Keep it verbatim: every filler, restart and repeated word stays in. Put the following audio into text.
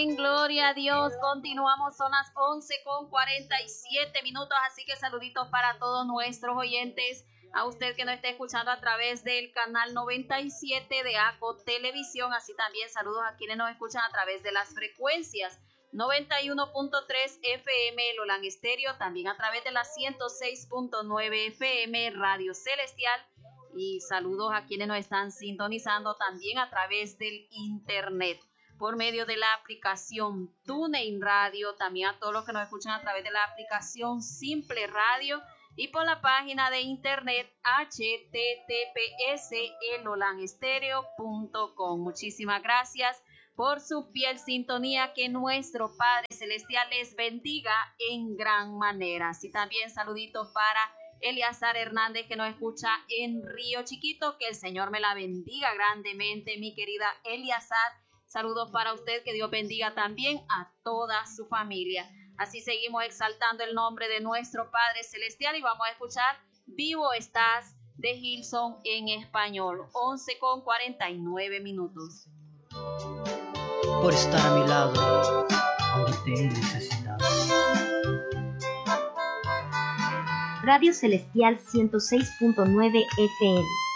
Gloria a Dios, continuamos, son las once con cuarenta y siete minutos, así que saluditos para todos nuestros oyentes, a usted que nos está escuchando a través del canal noventa y siete de ACO Televisión, así también saludos a quienes nos escuchan a través de las frecuencias noventa y uno punto tres F M Lolan Estéreo, también a través de la ciento seis punto nueve F M Radio Celestial, y saludos a quienes nos están sintonizando también a través del internet por medio de la aplicación TuneIn Radio, también a todos los que nos escuchan a través de la aplicación Simple Radio y por la página de internet h t t p s punto lolan estéreo punto com. Muchísimas gracias por su fiel sintonía, que nuestro Padre Celestial les bendiga en gran manera. Así también saluditos para Eliazar Hernández, que nos escucha en Río Chiquito, que el Señor me la bendiga grandemente, mi querida Eliazar. Saludos para usted, que Dios bendiga también a toda su familia. Así seguimos exaltando el nombre de nuestro Padre Celestial y vamos a escuchar Vivo Estás de Hillsong en español, once con cuarenta y nueve minutos. Por estar a mi lado cuando te he necesitado. Radio Celestial ciento seis punto nueve F M.